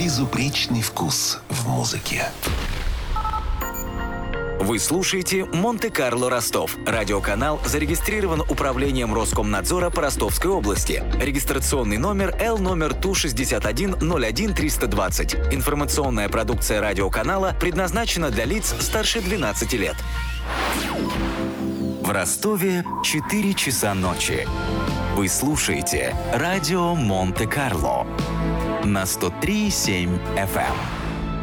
Безупречный вкус в музыке. Вы слушаете «Монте-Карло Ростов». Радиоканал зарегистрирован Управлением Роскомнадзора по Ростовской области. Регистрационный номер Л номер Ту-61-01-320. Информационная продукция радиоканала предназначена для лиц старше 12 лет. В Ростове 4 часа ночи. Вы слушаете радио «Монте-Карло» на 103,7 FM.